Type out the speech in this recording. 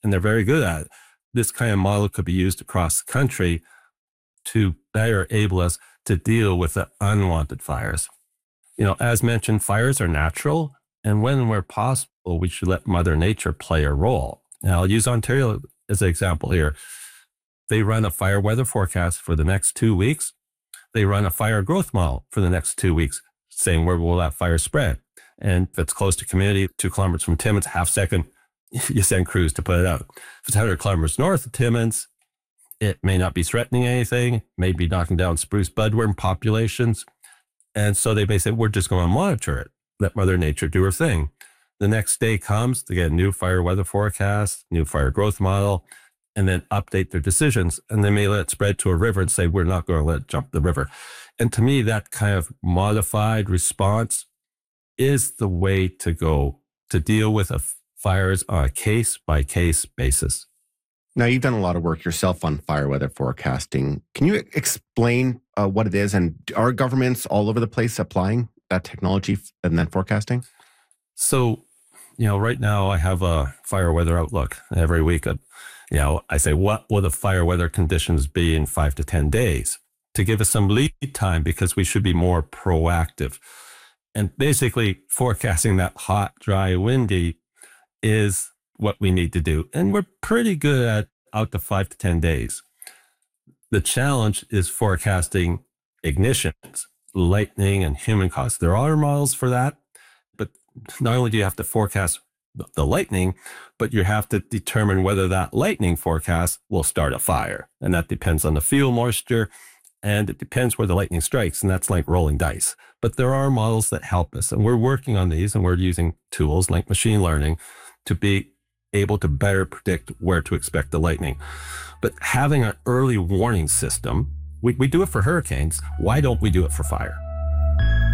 and they're very good at it. This kind of model could be used across the country to better enable us to deal with the unwanted fires. As mentioned, fires are natural, and when where possible, we should let Mother Nature play a role. Now, I'll use Ontario as an example here. They run a fire weather forecast for the next 2 weeks. They run a fire growth model for the next 2 weeks, saying where will that fire spread. And if it's close to community, 2 kilometers from Timmins, half second, you send crews to put it out. If it's 100 kilometers north of Timmins, it may not be threatening anything, may be knocking down spruce budworm populations. And so they basically, we're just going to monitor it, let Mother Nature do her thing. The next day comes, they get a new fire weather forecast, new fire growth model, and then update their decisions. And they may let it spread to a river and say, we're not going to let it jump the river. And to me, that kind of modified response is the way to go to deal with fires on a case-by-case basis. Now, you've done a lot of work yourself on fire weather forecasting. Can you explain what it is, and are governments all over the place applying that technology and that forecasting? So, right now I have a fire weather outlook every week. I say, what will the fire weather conditions be in 5 to 10 days to give us some lead time, because we should be more proactive. And basically forecasting that hot, dry, windy is what we need to do. And we're pretty good at out to 5 to 10 days. The challenge is forecasting ignitions, lightning, and human cause. There are models for that, but not only do you have to forecast the lightning, but you have to determine whether that lightning forecast will start a fire. And that depends on the fuel moisture, and it depends where the lightning strikes, and that's like rolling dice. But there are models that help us, and we're working on these, and we're using tools like machine learning to be able to better predict where to expect the lightning. But having an early warning system, we do it for hurricanes. Why don't we do it for fire?